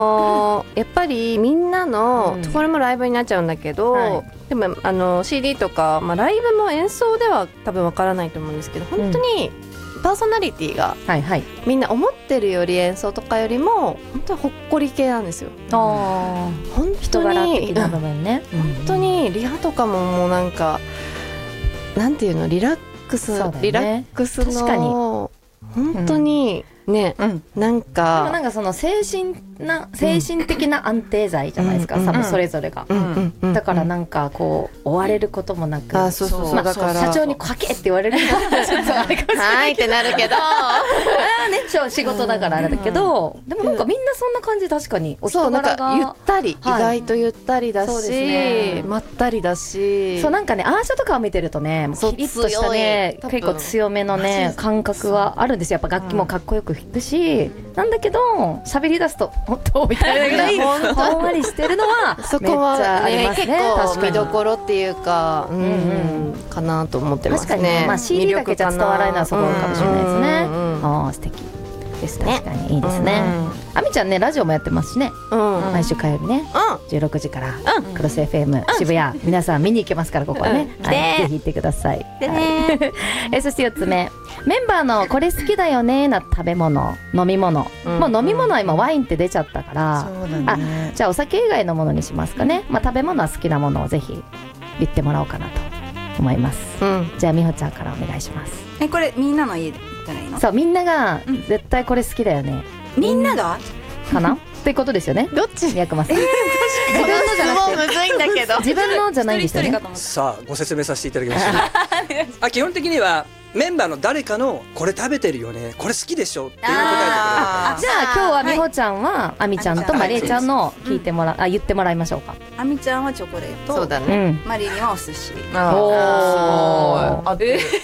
やっぱりみんなの、これもライブになっちゃうんだけど、 はい、 でもCD とか、ライブも演奏では多分わからないと思うんですけど、本当にパーソナリティが、みんな思ってるより演奏とかよりも本当にほっこり系なんですよ。本当に人柄的な部分ね。 本当にリハとかももうなんかなんていうの、リラックスの確かに本当にね、なんかでもなんかその精神的な安定剤じゃないですか、多分それぞれが、だからなんかこう追われることもなく、だから社長にかけって言われるのはちょっとあれかもしれないはいってなるけど仕事だからあれだけど、でもなんかみんなそんな感じ、確かにお人柄がゆったり、意外とゆったりだし、まったりだし、 そうなんかね、アーシャとかを見てるとね、キリッとしたね、結構強めのね感覚はあるんですよ。やっぱ楽器もかっこよく弾くし、なんだけど喋り出すと本当みたいなぐらいほんわりしてるのはそこはめっちゃありますね。 結構見どころっていうか、かなと思ってますね。 確かにね、CD だけじゃ伝わらないのはそこかもしれないですね。素敵ですね。確かにいいですね。あみちゃんね、ラジオもやってますしね、毎週火曜日ね、16時からクロス FM 渋谷、皆さん見に行けますから、ここはね、ぜひ行ってください。そして4つ目、メンバーのこれ好きだよねな食べ物、飲み物、もう飲み物は今ワインって出ちゃったから、じゃあお酒以外のものにしますかね。食べ物は好きなものをぜひ言ってもらおうかなと思います。じゃあ美穂ちゃんからお願いします。 これみんなの家で言ったらいいの？ そう、みんなが絶対これ好きだよね、 みんながかなってことですよね。 どっち？ 宮熊さん、 自分のじゃなくて、むずいんだけど、 自分のじゃないんですよね。 さあご説明させていただきましょう。基本的にはメンバーの誰かのこれ食べてるよね、これ好きでしょっていう答えてくれる。 じゃあ今日は美穂ちゃんはあみちゃんとまりえちゃんの聞いてもら言ってもらいましょうか。 あみちゃんはチョコレート、 そうだね。 マリリンはお寿司。 だ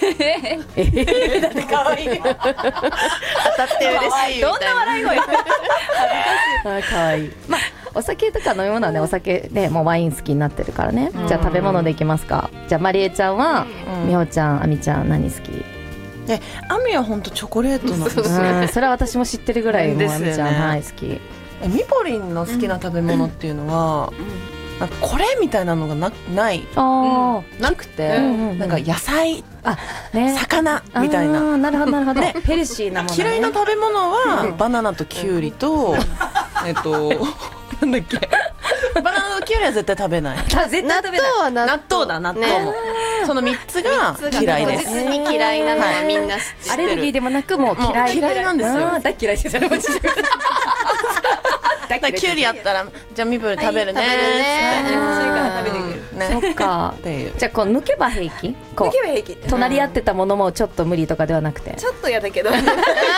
って可愛い。当たって嬉しい。どんな笑い声。 可愛い。お酒とか飲み物はね、お酒ね、もうワイン好きになってるからね。じゃあ食べ物でいきますか。じゃあまりえちゃんは、みほちゃん、あみちゃん何好き？ あみは本当チョコレートなんですよ。 それは私も知ってるぐらい、もうあみちゃん好き。 みぽりんの好きな食べ物っていうのは、なんかこれみたいなのがなくて、なんか野菜、魚みたいな。 なるほどなるほど。ヘルシーなもの。 嫌いな食べ物はバナナとキュウリとなんだっけ、バナナとキュウリは絶対食べない。 絶対食べない。 納豆だ、納豆も。その3つが嫌いです。 実に嫌いなのはみんな知ってる。 アレルギーでもなく、もう嫌いなんですよ。 大嫌いですよね。 キュウリやったら、じゃあみぶり食べるね。 そっか。じゃあこう抜けば平気？抜けば平気。隣り合ってたものもちょっと無理とかではなくて。 ちょっと嫌だけど。 匂いが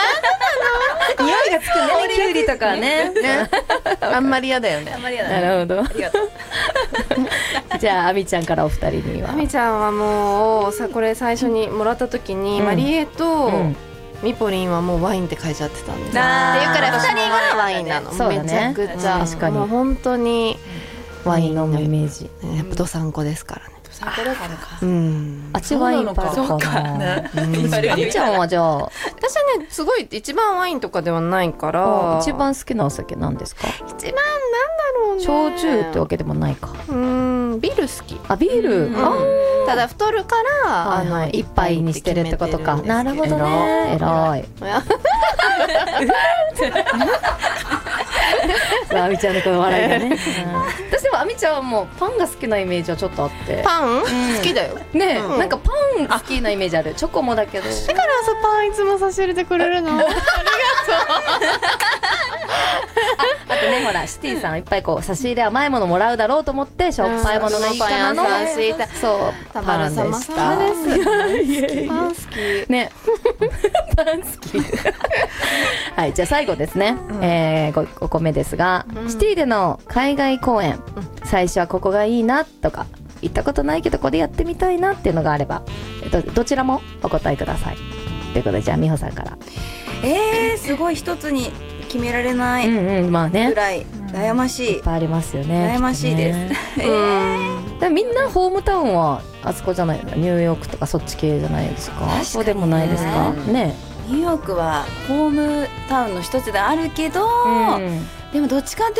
つくね、キュウリとかね。 あんまり嫌だよね。 なるほど。じゃああみちゃんからお二人には。 あみちゃんはもうこれ最初にもらった時に、マリエとみぽりんはもうワインって書いちゃってたんです。っていうから2人はワインなの。めちゃくちゃ、もう本当にワイン飲むイメージ。 やっぱどさんこですからね。 あっちワインパーかな。あみちゃんはじゃあ、 私はね、すごい一番ワインとかではないから、 一番好きなお酒なんですか？ 一番なんだろうね、 焼酎ってわけでもないか。 ビール好き。 ビール。 ただ太るから一杯にしてるってことか。なるほどね。偉い。あみちゃんのこの笑いがね。私でもあみちゃんはもうパンが好きなイメージはちょっとあって。 パン好きだよね。なんかパン好きなイメージある。チョコもだけど。 だからパンいつも差し入れてくれるの。ありがとう。 あとね、ほらシティさんいっぱいこう差し入れ甘いものもらうだろうと思ってしょっぱいものがいいかなの。そうパンでした。パン好きね。パン好き。はい、じゃあ最後ですね。5個目ですが、シティでの海外公演、最初はここがいいなとか、行ったことないけどここでやってみたいなっていうのがあれば、どちらもお答えください。ということで、じゃあ美穂さんから。 すごい一つに決められないまあね、 ぐらい悩ましい。 いっぱいありますよね。 悩ましいです。 みんなホームタウンはあそこじゃないの？ニューヨークとかそっち系じゃないですか？そうでもないですか？ね。 ニューヨークはホームタウンの一つであるけど、 でもどっちかって